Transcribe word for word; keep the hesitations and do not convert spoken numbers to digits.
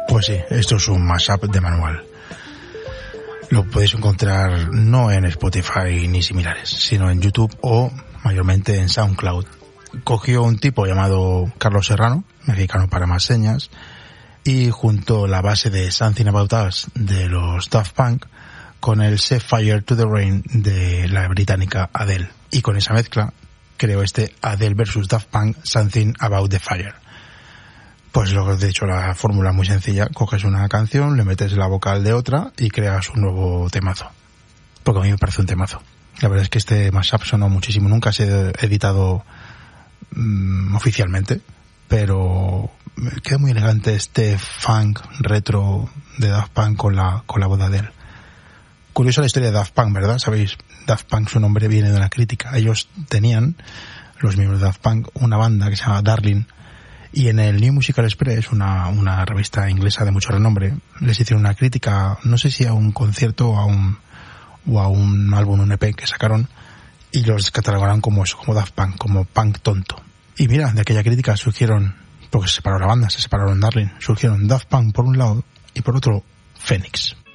Pues sí, esto es un mashup de manual. Lo podéis encontrar no en Spotify ni similares, sino en YouTube o mayormente en SoundCloud. Cogió un tipo llamado Carlos Serrano, mexicano para más señas, y juntó la base de Something About Us de los Daft Punk con el Set Fire to the Rain de la británica Adele. Y con esa mezcla creó este Adele versus Daft Punk Something About the Fire. Pues lo que os he dicho, la fórmula muy sencilla: coges una canción, le metes la vocal de otra y creas un nuevo temazo. Porque a mí me parece un temazo. La verdad es que este mashup sonó muchísimo. Nunca se ha editado mmm, oficialmente, pero queda muy elegante este funk retro de Daft Punk con la, con la voz de Adele. Curiosa la historia de Daft Punk, ¿verdad? Sabéis, Daft Punk, su nombre viene de la crítica. Ellos tenían, los miembros de Daft Punk, una banda que se llama Darling, y en el New Musical Express, una, una revista inglesa de mucho renombre, les hicieron una crítica, no sé si a un concierto o a un, o a un álbum, un E P que sacaron, y los catalogaron como eso, como Daft Punk, como punk tonto. Y mira, de aquella crítica surgieron, porque se separó la banda, se separaron Darling, surgieron Daft Punk por un lado y por otro Phoenix.